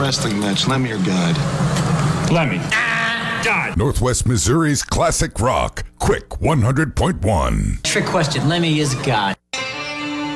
wrestling match, Lemmy or God? Lemmy. God. Northwest Missouri's classic rock, Quick 100.1. Trick question, Lemmy is God.